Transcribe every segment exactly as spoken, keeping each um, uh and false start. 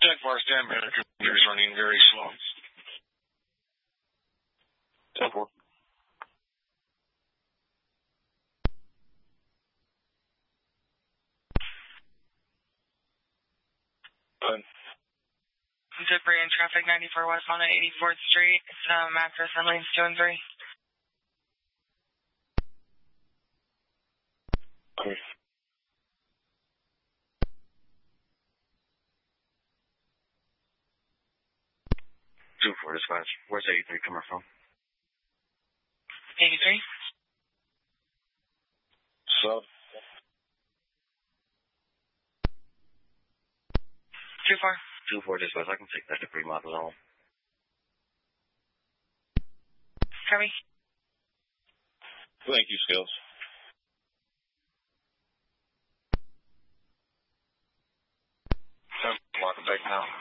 Check bar stand by. The computer is running very slow. ten four. Good. Debris in traffic, ninety-four West on eighty-fourth Street. It's um, mattress and lanes two and three. Okay. two four dispatch. Where's eighty-three coming from? eighty-three? Sub. two four. two four dispatch. I can take that debris model home. Kirby? Thank you, Skills. Lock it back now.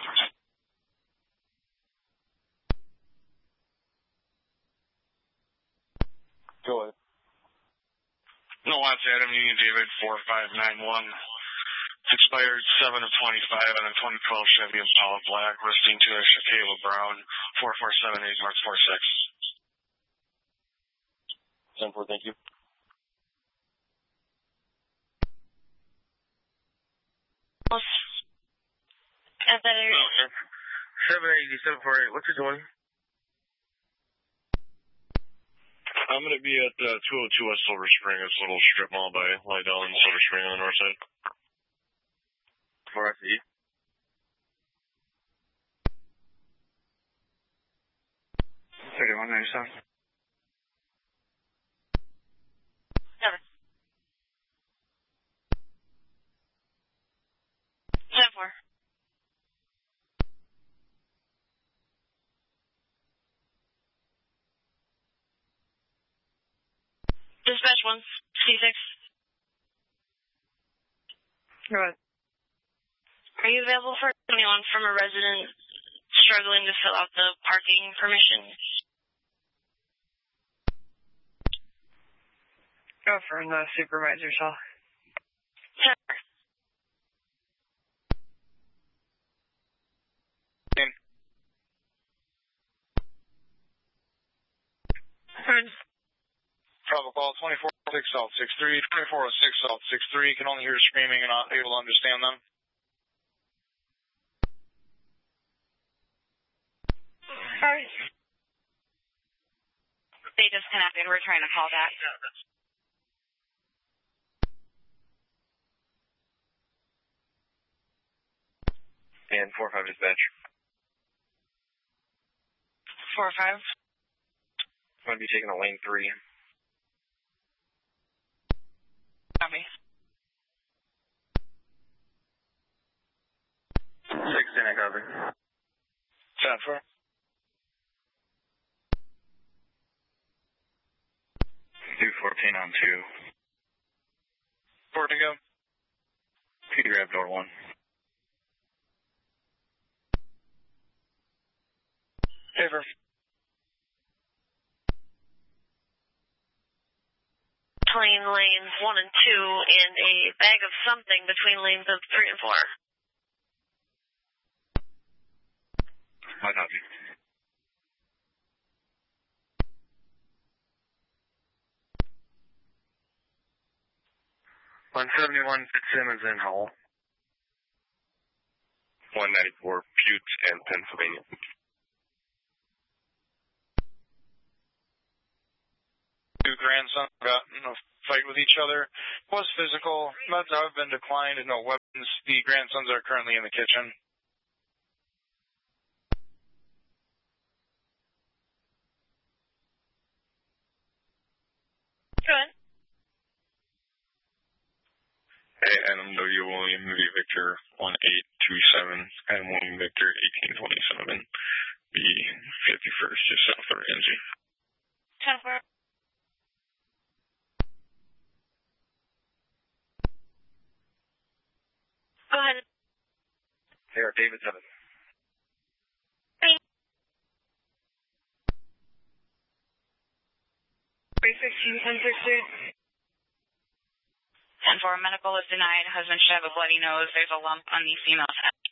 Go ahead. No, that's Adam Union David, four five nine one. Expired seven of twenty-five on a twenty twelve Chevy Impala Black, listing to a Shakayla Brown, four four seven eight North four six. ten four, thank you. At that area. seven eighty, seven forty-eight, what's it doing? I'm going to be at uh, two oh two West Silver Spring. It's a little strip mall by Lydell and Silver Spring on the north side. four I C. thirty-one ninety-seven. Seven. ten four. Dispatch one, C six. Go ahead. Are you available for anyone from a resident struggling to fill out the parking permission? Go from the supervisor's hall. Sure. Travel call twenty-four oh six South six three, twenty-four oh six South six three. Can only hear screaming and not able to understand them. Sorry. They disconnected. We're trying to call back. And four five dispatch. four five. I'm going to be taking a lane three. Copy. six ten, I copy. ten four. two fourteen on two. Four to go. P grab door one. Favor. Between lanes one and two and a bag of something between lanes of three and four. I copy. one seventy-one Fitzsimmons in Hall. one ninety-four Butte and Pennsylvania. Two grandsons got in a fight with each other. Was physical. Meds have been declined. No weapons. The grandsons are currently in the kitchen. Good. Hey, Adam W. William V. Victor one eight two seven. Adam William Victor eighteen twenty-seven. B fifty-first, just south of Ramsey. ten four. Go ahead. Here, David seven. three sixteen, ten sixteen. ten four, medical is denied. Husband should have a bloody nose. There's a lump on the female's head.